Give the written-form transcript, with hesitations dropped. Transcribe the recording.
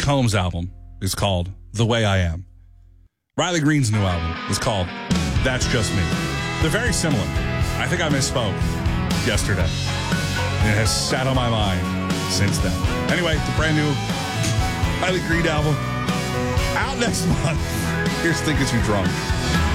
Combs' album is called The Way I Am. Riley Green's new album is called That's Just Me. They're very similar. I think I misspoke yesterday. And it has sat on my mind since then. Anyway, the brand new Riley Green album out next month. Here's Thinking Too Drunk.